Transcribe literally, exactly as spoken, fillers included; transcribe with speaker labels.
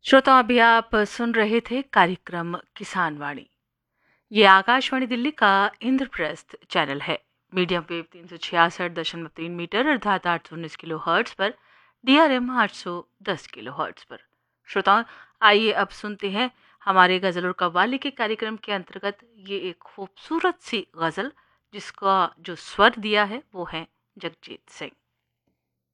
Speaker 1: श्रोता, अभी आप सुन रहे थे कार्यक्रम किसान वाणी। ये आकाशवाणी दिल्ली का इंद्रप्रस्थ चैनल है। मीडियम वेव तीन सौ छियासठ दशमलव तीन मीटर अर्थात आठ सौ उन्नीस किलो हर्ट्स पर, डीआरएम आठ सौ दस किलो हर्ट्स पर। श्रोताओं, आइए अब सुनते हैं हमारे गजल और कव्वाली के कार्यक्रम के अंतर्गत ये एक खूबसूरत सी गजल, जिसका जो स्वर दिया है वो है जगजीत सिंह।